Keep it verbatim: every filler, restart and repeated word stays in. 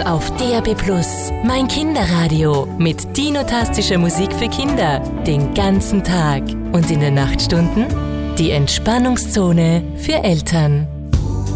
auf D A B plus, mein Kinderradio mit dinotastischer Musik für Kinder den ganzen Tag und in den Nachtstunden die Entspannungszone für Eltern.